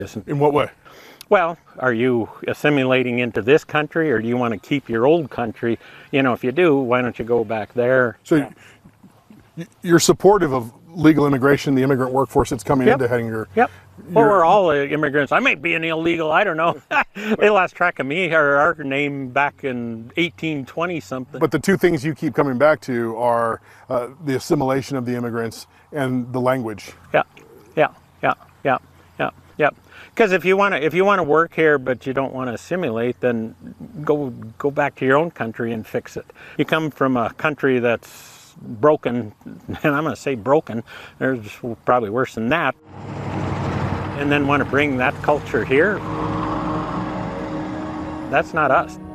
In what way? Well, are you assimilating into this country, or do you want to keep your old country? You know, if you do, why don't you go back there? So you're supportive of legal immigration, the immigrant workforce that's coming Yep. into heading your... Yep. Well, we're all immigrants. I may be an illegal, I don't know. They lost track of me, or our name, back in 1820 something. But the two things you keep coming back to are the assimilation of the immigrants and the language. Yeah, yeah, yeah, yeah, yeah, yeah. Because if you want to work here, but you don't want to assimilate, then go back to your own country and fix it. You come from a country that's broken, and I'm going to say broken. There's probably worse than that. And then want to bring that culture here. That's not us.